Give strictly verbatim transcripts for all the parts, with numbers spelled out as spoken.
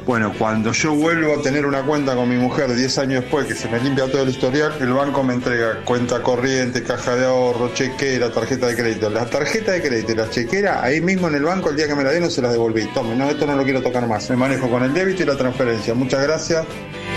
Bueno, cuando yo vuelvo a tener una cuenta con mi mujer diez años después, que se me limpia todo el historial, el banco me entrega cuenta corriente, caja de ahorro, chequera, tarjeta de crédito. La tarjeta de crédito y la chequera, ahí mismo en el banco, el día que me la dieron, se las devolví. Tome, no, esto no lo quiero tocar más. Me manejo con el débito y la transferencia. Muchas gracias.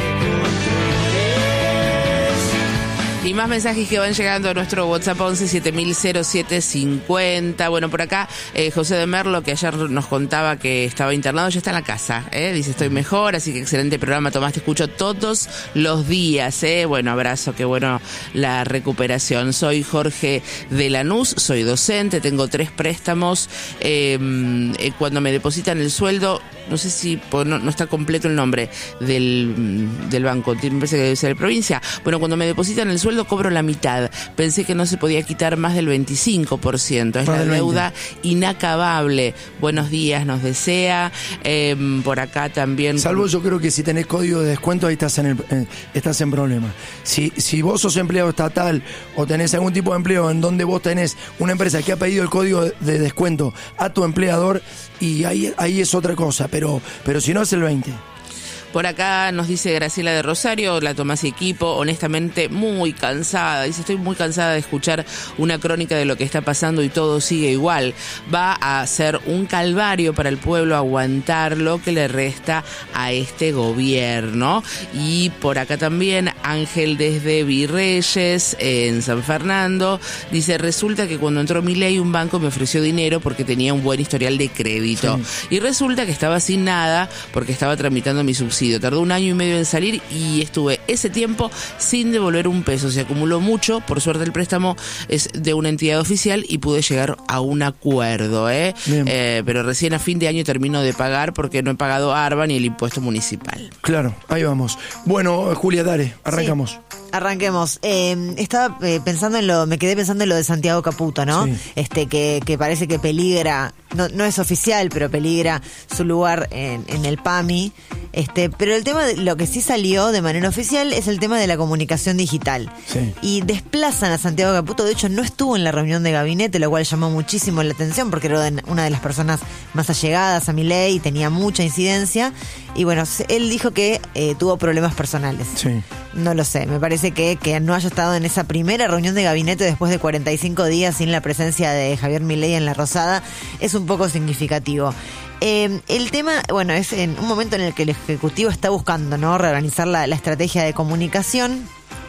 Y más mensajes que van llegando a nuestro WhatsApp once siete mil cero siete cincuenta. Bueno, por acá eh, José de Merlo, que ayer nos contaba que estaba internado, ya está en la casa, ¿eh? Dice, estoy mejor, así que excelente programa, Tomás, te escucho todos los días, ¿eh? Bueno, abrazo, qué bueno la recuperación. Soy Jorge de Lanús, soy docente, tengo tres préstamos. Eh, eh, cuando me depositan el sueldo, no sé si pues, no, no está completo el nombre del, del banco, me parece que debe ser de provincia. Bueno, cuando me depositan el sueldo cobro la mitad. Pensé que no se podía quitar más del veinticinco por ciento. Es la deuda inacabable. Buenos días, nos desea. Eh, por acá también. Salvo yo creo que si tenés código de descuento, ahí estás en el, eh, estás en problema. Si, si vos sos empleado estatal o tenés algún tipo de empleo en donde vos tenés una empresa que ha pedido el código de descuento a tu empleador, y ahí, ahí es otra cosa, pero, pero si no es el veinte. Por acá nos dice Graciela de Rosario, la Tomás y equipo, honestamente muy cansada. Dice, estoy muy cansada de escuchar una crónica de lo que está pasando y todo sigue igual. Va a ser un calvario para el pueblo aguantar lo que le resta a este gobierno. Y por acá también Ángel desde Virreyes, en San Fernando, dice, resulta que cuando entró Milei un banco me ofreció dinero porque tenía un buen historial de crédito. Sí. Y resulta que estaba sin nada porque estaba tramitando mi subsidio. Tardó un año y medio en salir y estuve ese tiempo sin devolver un peso. Se acumuló mucho. Por suerte el préstamo es de una entidad oficial y pude llegar a un acuerdo. ¿eh? Eh, pero recién a fin de año termino de pagar porque no he pagado ARBA ni el impuesto municipal. Claro, ahí vamos. Bueno, Julia, dale, arrancamos. Sí. Arranquemos. Eh, estaba eh, pensando en lo, me quedé pensando en lo de Santiago Caputo, ¿no? Sí. Este, que, que parece que peligra, no, no es oficial, pero peligra su lugar en, en el PAMI. Este, pero el tema de lo que sí salió de manera oficial es el tema de la comunicación digital. Sí. Y desplazan a Santiago Caputo, de hecho no estuvo en la reunión de gabinete, lo cual llamó muchísimo la atención porque era una de las personas más allegadas a Milei y tenía mucha incidencia. Y bueno, él dijo que eh, tuvo problemas personales. Sí. No lo sé, me parece que, que no haya estado en esa primera reunión de gabinete después de cuarenta y cinco días sin la presencia de Javier Milei en la Rosada es un poco significativo. Eh, el tema, bueno, es en un momento en el que el Ejecutivo está buscando, ¿no?, reorganizar la, la estrategia de comunicación.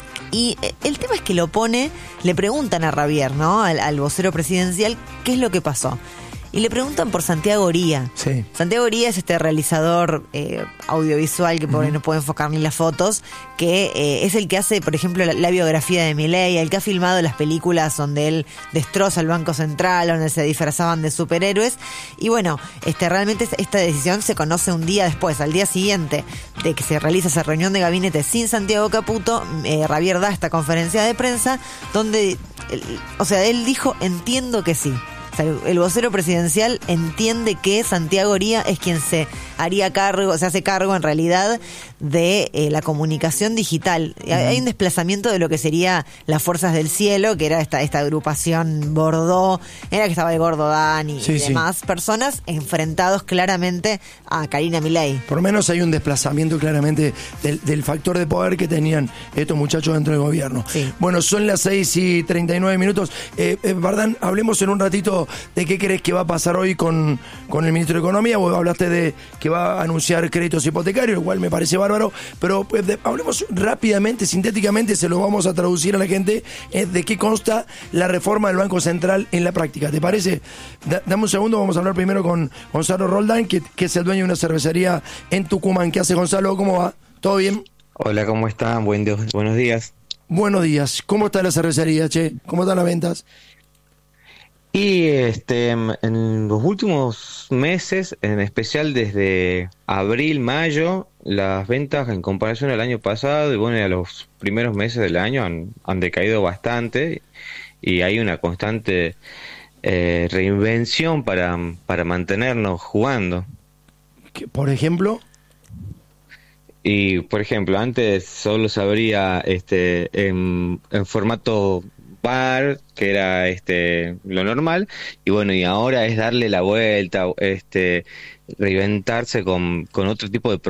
Y el tema es que lo pone, le preguntan a Ravier, ¿no?, al, al vocero presidencial, ¿qué es lo que pasó? Y le preguntan por Santiago Oría. Sí. Santiago Oría es este realizador eh, audiovisual que por ahí no puede enfocar ni las fotos, que eh, es el que hace, por ejemplo, la, la biografía de Milei, el que ha filmado las películas donde él destroza el Banco Central, donde se disfrazaban de superhéroes. Y bueno, este realmente esta decisión se conoce un día después, al día siguiente de que se realiza esa reunión de gabinete sin Santiago Caputo. eh, Ravier da esta conferencia de prensa donde, el, o sea, él dijo, entiendo que sí. O sea, el vocero presidencial entiende que Santiago Oría es quien se haría cargo, se hace cargo en realidad de eh, la comunicación digital. Uh-huh. Hay un desplazamiento de lo que sería las Fuerzas del Cielo, que era esta, esta agrupación Bordó, era que estaba el Gordo Dani sí, y demás sí. personas enfrentados claramente a Karina Milei. Por lo menos hay un desplazamiento claramente del, del factor de poder que tenían estos muchachos dentro del gobierno. Sí. Bueno, son las seis y treinta y nueve minutos. Eh, eh, Bardán, hablemos en un ratito de qué crees que va a pasar hoy con, con el ministro de Economía. Vos hablaste de que va a anunciar créditos hipotecarios, lo cual me parece bárbaro, pero pues, de, hablemos rápidamente, sintéticamente, se lo vamos a traducir a la gente, eh, de qué consta la reforma del Banco Central en la práctica. ¿Te parece? Da, dame un segundo, vamos a hablar primero con Gonzalo Roldán, que, que es el dueño de una cervecería en Tucumán. ¿Qué hace, Gonzalo? ¿Cómo va? ¿Todo bien? Hola, ¿cómo están? Buen día, buenos días. Buenos días. ¿Cómo está la cervecería, che? ¿Cómo están las ventas? Y este en los últimos meses, en especial desde abril, mayo, las ventas en comparación al año pasado y bueno, a los primeros meses del año han, han decaído bastante y hay una constante eh, reinvención para, para mantenernos jugando. ¿Por ejemplo? Y por ejemplo, antes solo se abría este, en, en formato bar, que era este lo normal, y bueno, y ahora es darle la vuelta, este reinventarse con, con otro tipo de